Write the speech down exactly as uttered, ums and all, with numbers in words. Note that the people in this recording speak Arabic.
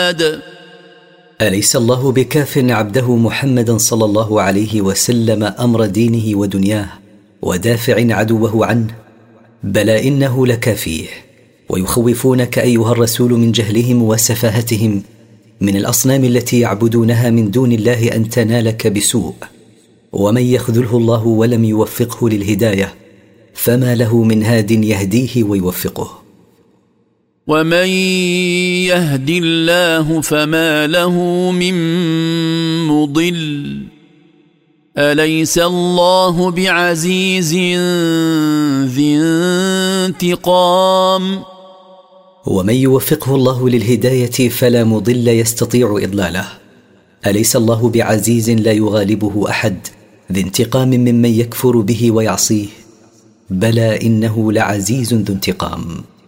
أليس الله بكاف عبده محمدا صلى الله عليه وسلم أمر دينه ودنياه ودافع عدوه عنه؟ بلى إنه لكافيه. ويخوفونك أيها الرسول من جهلهم وسفاهتهم من الأصنام التي يعبدونها من دون الله أن تنالك بسوء. ومن يخذله الله ولم يوفقه للهداية فما له من هاد يهديه ويوفقه. ومن يهد الله فما له من مضل أليس الله بعزيز ذي انتقام. ومن يوفقه الله للهداية فلا مضل يستطيع إضلاله. أليس الله بعزيز لا يغالبه أحد ذي انتقام ممن يكفر به ويعصيه؟ بلى إنه لعزيز ذو انتقام.